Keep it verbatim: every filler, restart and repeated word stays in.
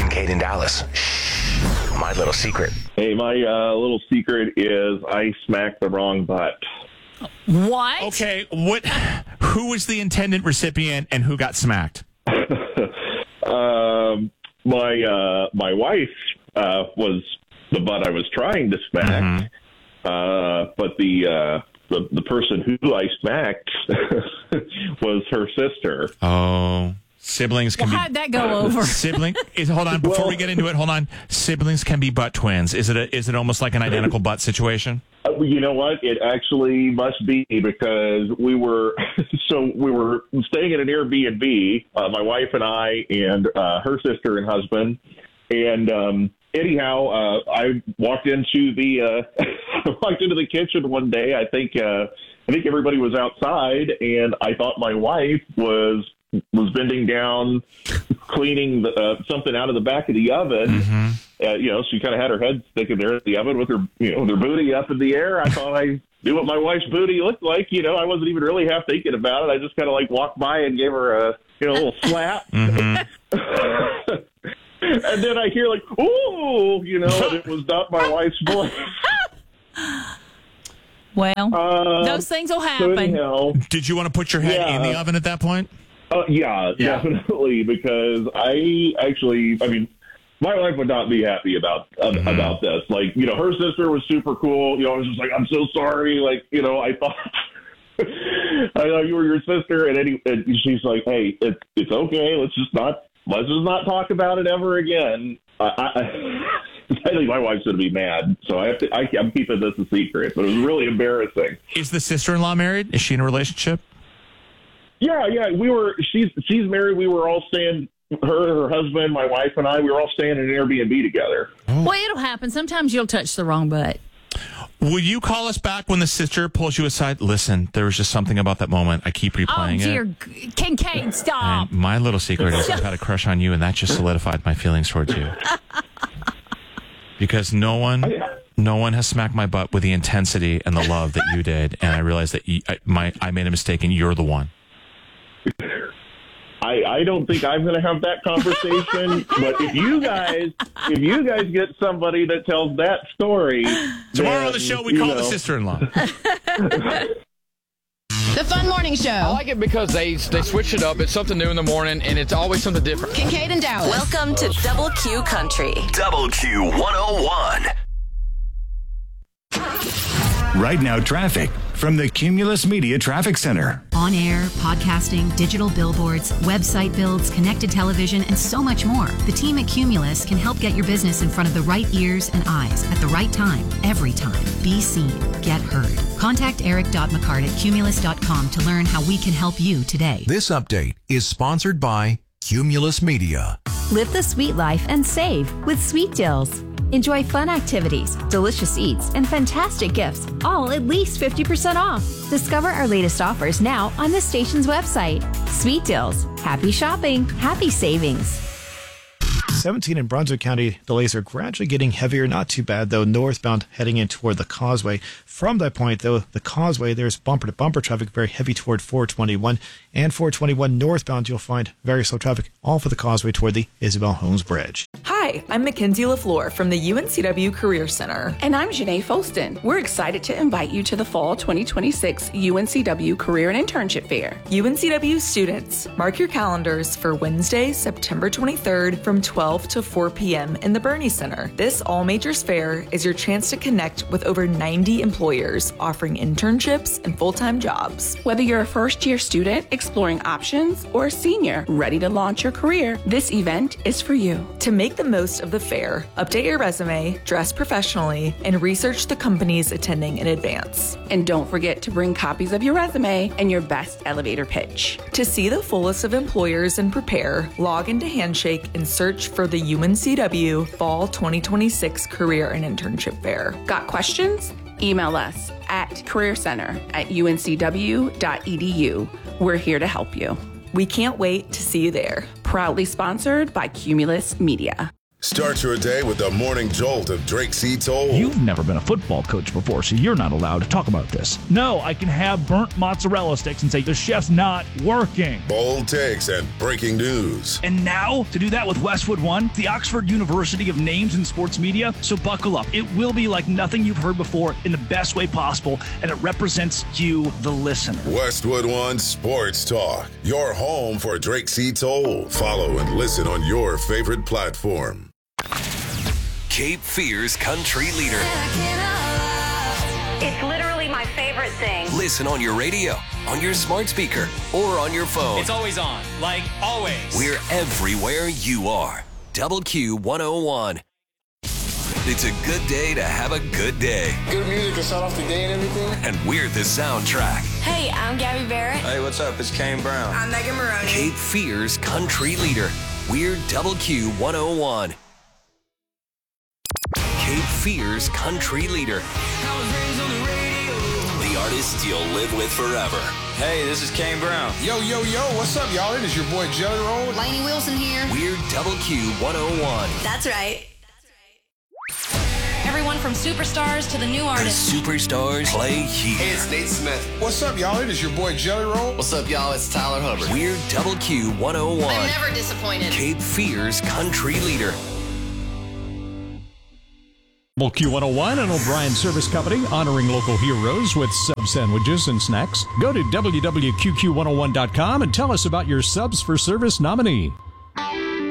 Kincaid in Dallas. Shh. My little secret. Hey, my uh, little secret is I smacked the wrong butt. What? Okay, what? Who was the intended recipient and who got smacked? um, my uh, my wife uh, was the butt I was trying to smack, mm-hmm. uh, but the, uh, the the person who I smacked was her sister. Oh. Siblings can well, be. How'd that go over? Sibling. Is, hold on, before well, we get into it, hold on. Siblings can be butt twins. Is it a, is it almost like an identical butt situation? Uh, you know what? It actually must be because we were so we were staying at an Airbnb, uh, my wife and I, and uh, her sister and husband, and um, anyhow, uh, I walked into the uh, walked into the kitchen one day. I think uh, I think everybody was outside, and I thought my wife was. was bending down, cleaning the, uh, something out of the back of the oven. Mm-hmm. Uh, you know, she kind of had her head sticking there at the oven with her, you know, with her booty up in the air. I thought I knew what my wife's booty looked like. You know, I wasn't even really half thinking about it. I just kind of like walked by and gave her a, you know, a little slap. Mm-hmm. And then I hear like, ooh, you know, and it was not my wife's voice. Well, uh, those things will happen. So anyhow, did you want to put your head yeah. in the oven at that point? Uh, yeah, yeah, definitely, because I actually, I mean, my wife would not be happy about uh, mm-hmm. about this. Like, you know, her sister was super cool. You know, I was just like, I'm so sorry. Like, you know, I thought, I thought you were your sister, and, any, and she's like, hey, it's it's okay. Let's just not let's just not talk about it ever again. I, I, I think my wife's going to be mad, so I have to. I, I'm keeping this a secret, but it was really embarrassing. Is the sister-in-law married? Is she in a relationship? Yeah, yeah, we were. She's she's married. We were all staying. Her, her husband, my wife, and I. We were all staying in an Airbnb together. Oh. Well, it'll happen. Sometimes you'll touch the wrong butt. Will you call us back when the sister pulls you aside? Listen, there was just something about that moment. I keep replaying oh, dear. it. Kincaid, stop. And my little secret is I've had a crush on you, and that just solidified my feelings towards you. Because no one, no one has smacked my butt with the intensity and the love that you did, and I realized that you, I, my I made a mistake, and you're the one. I, I don't think I'm going to have that conversation, but if you guys, if you guys get somebody that tells that story, tomorrow then, on the show we call know. the sister-in-law. The Fun Morning Show. I like it because they they switch it up. It's something new in the morning, and it's always something different. Kincaid and Dallas. Welcome to Double Q Country. Double Q one oh one. Right now, traffic from the Cumulus Media Traffic Center. On air, podcasting, digital billboards, website builds, connected television, and so much more. The team at Cumulus can help get your business in front of the right ears and eyes at the right time, every time. Be seen. Get heard. Contact eric.mccart at cumulus dot com to learn how we can help you today. This update is sponsored by Cumulus Media. Live the sweet life and save with Sweet Deals. Enjoy fun activities, delicious eats, and fantastic gifts, all at least fifty percent off. Discover our latest offers now on the station's website. Sweet Deals. Happy shopping. Happy savings. seventeen in Brunswick County, delays are gradually getting heavier. Not too bad, though, northbound heading in toward the Causeway. From that point, though, the Causeway, there's bumper-to-bumper traffic very heavy toward four twenty-one. And four twenty-one northbound, you'll find very slow traffic, all for the Causeway toward the Isabel Holmes Bridge. Hi, I'm Mackenzie LaFleur from the U N C W Career Center. And I'm Janae Folston. We're excited to invite you to the Fall twenty twenty-six U N C W Career and Internship Fair. U N C W students, mark your calendars for Wednesday, September twenty-third from twelve to four p.m. in the Bernie Center. This all-majors fair is your chance to connect with over ninety employers offering internships and full-time jobs. Whether you're a first-year student exploring options or a senior ready to launch your career, this event is for you. To make the most of the fair, update your resume, dress professionally, and research the companies attending in advance. And don't forget to bring copies of your resume and your best elevator pitch. To see the full list of employers and prepare, log into Handshake and search for the U N C W Fall twenty twenty-six Career and Internship Fair. Got questions? Email us at career center at u n c w dot e d u. We're here to help you. We can't wait to see you there. Proudly sponsored by Cumulus Media. Start your day with the morning jolt of Drake C. Toll. You've never been a football coach before, so you're not allowed to talk about this. No, I can have burnt mozzarella sticks and say the chef's not working. Bold takes and breaking news. And now, to do that with Westwood One, the Oxford University of Names in Sports Media. So buckle up. It will be like nothing you've heard before in the best way possible, and it represents you, the listener. Westwood One Sports Talk, your home for Drake C. Toll. Follow and listen on your favorite platform. Cape Fear's country leader. It's literally my favorite thing. Listen on your radio, on your smart speaker, or on your phone. It's always on, like always. We're everywhere you are. Double Q one oh one. It's a good day to have a good day. Good music to start off the day and everything. And we're the soundtrack. Hey, I'm Gabby Barrett. Hey, what's up? It's Kane Brown. I'm Megan Maroney. Cape Fear's country leader. We're Double Q one oh one. Cape Fear's country leader. The artists you'll live with forever. Hey, this is Kane Brown. Yo, yo, yo, what's up, y'all? It is your boy Jelly Roll. Lainey Wilson here. We're Double Q one oh one. That's right. Everyone from superstars to the new artists. The superstars play here. Hey, it's Nate Smith. What's up, y'all? It is your boy Jelly Roll. What's up, y'all? It's Tyler Hubbard. We're Double Q one oh one. I'm never disappointed. Cape Fear's country leader. Double Q one oh one and O'Brien Service Company, honoring local heroes with sub sandwiches and snacks. Go to W W Q Q one oh one dot com and tell us about your Subs for Service nominee.